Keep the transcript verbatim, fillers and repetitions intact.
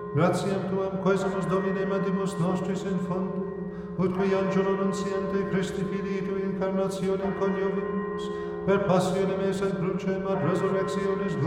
gratiam tuam quesumus Domine mandimus nostris in fondo, ut qui angelo nunciante Christi Filii tui incarnationem coniovimus, per passionem et crucem ad resurrectionis